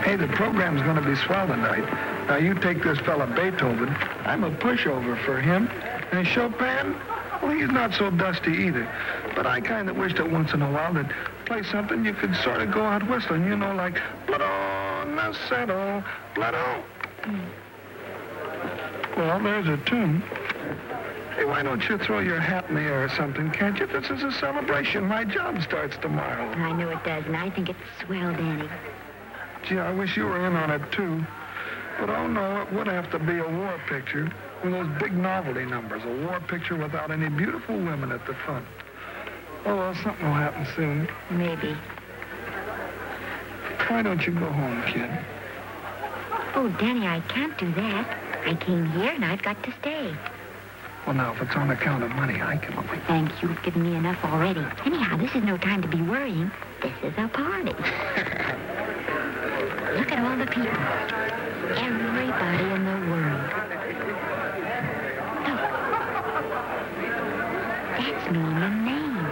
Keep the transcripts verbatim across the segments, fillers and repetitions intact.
Hey, the program's going to be swell tonight. Now, you take this fella Beethoven. I'm a pushover for him. And Chopin, well, he's not so dusty either. But I kind of wish that once in a while they'd play something you could sort of go out whistling, you know, like Blood on the Saddle, Blood on. Mm. Well, there's a tune. Hey, why don't you throw your hat in the air or something, can't you? This is a celebration. My job starts tomorrow. I know it does, and I think it's swell, Danny. Gee, I wish you were in on it, too. But, oh, no, it would have to be a war picture. One of those big novelty numbers. A war picture without any beautiful women at the front. Oh, well, something will happen soon. Maybe. Why don't you go home, kid? Oh, Danny, I can't do that. I came here, and I've got to stay. Well, now, if it's on account of money, I can... Oh, thank you. You've given me enough already. Anyhow, this is no time to be worrying. This is a party. Look at all the people. Everybody in the world. Look. That's Norman Maine.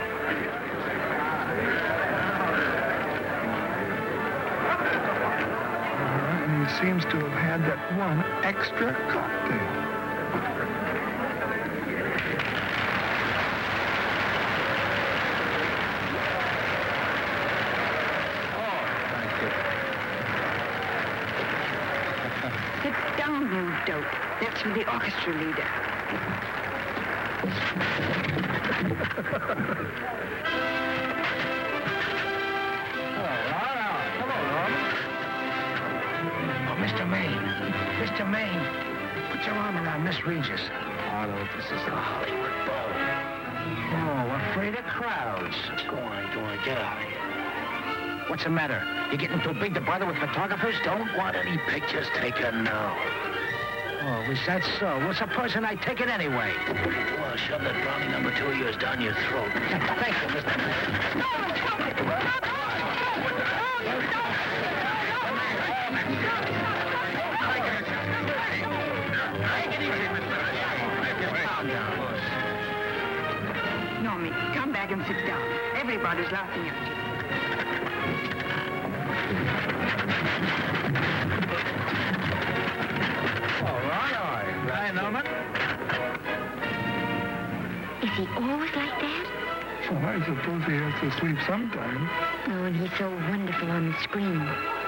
Uh, and he seems to have had that one extra cocktail. Dope. That's for the orchestra leader. Oh, Mister Maine. Mister Maine. Put your arm around Miss Regis. Arnold, this is a Hollywood ball. Oh, afraid of crowds. Go on, go on, get out of here. What's the matter? You getting too big to bother with photographers? Don't want any pictures taken now. Oh, is that so? Well, supposing I take it anyway. Well, shove that brownie number two of yours down your throat. Thank you, Mister Maine. Normie, come back and sit down. Everybody's laughing at you. Is he always like that? Well, I suppose he has to sleep sometime. Oh, and he's so wonderful on the screen.